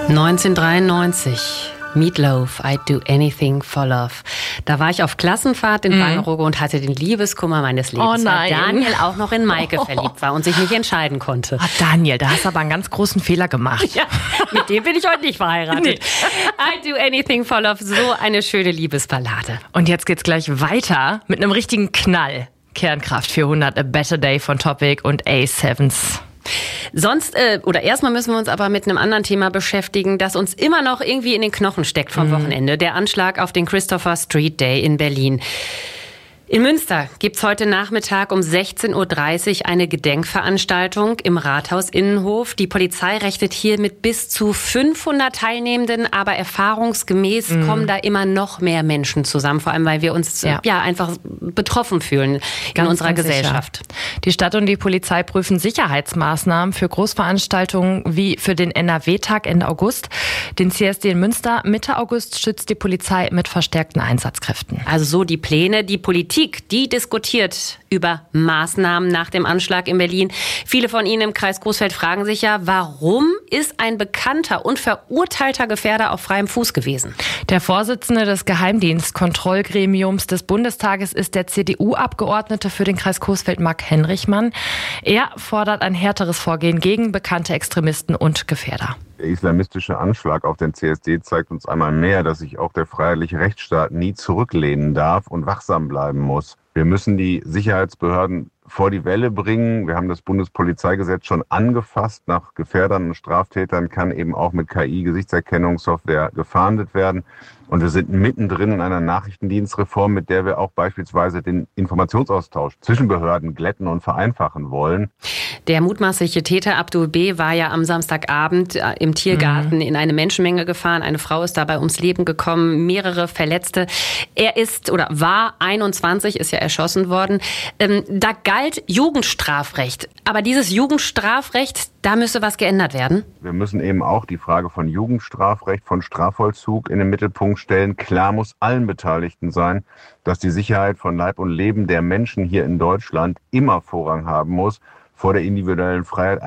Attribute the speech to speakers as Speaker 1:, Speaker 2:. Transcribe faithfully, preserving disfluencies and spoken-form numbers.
Speaker 1: neunzehnhundertdreiundneunzig. Meatloaf, I'd do anything for love. Da war ich auf Klassenfahrt in mm. Wangerooge und hatte den Liebeskummer meines Lebens,
Speaker 2: oh
Speaker 1: weil Daniel auch noch in Maike oh. verliebt war und sich nicht entscheiden konnte.
Speaker 2: Oh, Daniel, da hast du aber einen ganz großen Fehler gemacht.
Speaker 1: Ja, mit dem bin ich heute nicht verheiratet. Nee. I'd do anything for love, so eine schöne Liebesballade.
Speaker 2: Und jetzt geht's gleich weiter mit einem richtigen Knall. Kernkraft vierhundert, A Better Day von Topic und A Sevens.
Speaker 1: Sonst, äh, oder erstmal müssen wir uns aber mit einem anderen Thema beschäftigen, das uns immer noch irgendwie in den Knochen steckt vom mhm. Wochenende. Der Anschlag auf den Christopher Street Day in Berlin. In Münster gibt's heute Nachmittag um sechzehn Uhr dreißig eine Gedenkveranstaltung im Rathausinnenhof. Die Polizei rechnet hier mit bis zu fünfhundert Teilnehmenden, aber erfahrungsgemäß mhm. kommen da immer noch mehr Menschen zusammen, vor allem weil wir uns ja, ja einfach betroffen fühlen in ganz, unserer ganz Gesellschaft.
Speaker 2: Sicher. Die Stadt und die Polizei prüfen Sicherheitsmaßnahmen für Großveranstaltungen wie für den N R W-Tag Ende August. Den C S D in Münster Mitte August schützt die Polizei mit verstärkten Einsatzkräften.
Speaker 1: Also so die Pläne, die Politik, die diskutiert über Maßnahmen nach dem Anschlag in Berlin. Viele von Ihnen im Kreis Coesfeld fragen sich ja, warum ist ein bekannter und verurteilter Gefährder auf freiem Fuß gewesen?
Speaker 2: Der Vorsitzende des Geheimdienstkontrollgremiums des Bundestages ist der C D U-Abgeordnete für den Kreis Coesfeld, Marc Henrichmann. Er fordert ein härteres Vorgehen gegen bekannte Extremisten und Gefährder.
Speaker 3: Der islamistische Anschlag auf den C S D zeigt uns einmal mehr, dass sich auch der freiheitliche Rechtsstaat nie zurücklehnen darf und wachsam bleiben muss. Wir müssen die Sicherheitsbehörden vor die Welle bringen. Wir haben das Bundespolizeigesetz schon angefasst. Nach Gefährdern und Straftätern kann eben auch mit K I-Gesichtserkennungssoftware gefahndet werden. Und wir sind mittendrin in einer Nachrichtendienstreform, mit der wir auch beispielsweise den Informationsaustausch zwischen Behörden glätten und vereinfachen wollen.
Speaker 1: Der mutmaßliche Täter Abdul B. war ja am Samstagabend im Tiergarten mhm. in eine Menschenmenge gefahren. Eine Frau ist dabei ums Leben gekommen, mehrere Verletzte. Er ist oder war einundzwanzig, ist ja erschossen worden. Ähm, da galt Jugendstrafrecht. Aber dieses Jugendstrafrecht, da müsste was geändert werden.
Speaker 3: Wir müssen eben auch die Frage von Jugendstrafrecht, von Strafvollzug in den Mittelpunkt stellen. Klar muss allen Beteiligten sein, dass die Sicherheit von Leib und Leben der Menschen hier in Deutschland immer Vorrang haben muss vor der individuellen Freiheit